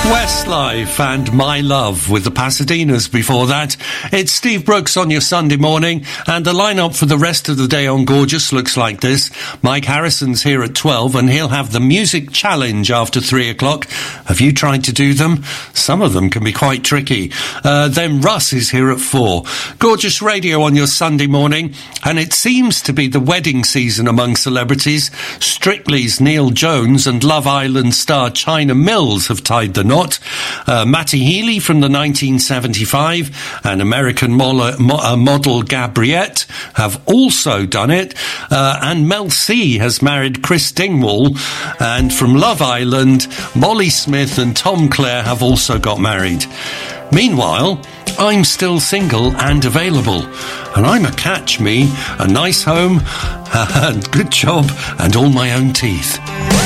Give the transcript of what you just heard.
Westlife and My Love with the Pasadenas before that. It's Steve Brooks on your Sunday morning, and the lineup for the rest of the day on Gorgeous looks like this. Mike Harrison's here at 12, and he'll have the music challenge after 3 o'clock. Have you tried to do them? Some of them can be quite tricky. Then Russ is here at 4. Gorgeous Radio on your Sunday morning, and it seems to be the wedding season among celebrities. Strictly's Neil Jones and Love Island star China Mills have tied the knot. Matty Healy from the 1975 and American model Gabriette have also done it, and Mel C has married Chris Dingwall, and from Love Island, Molly Smith and Tom Clare have also got married. Meanwhile, I'm still single and available, and I'm a catch me, a nice home, a good job and all my own teeth.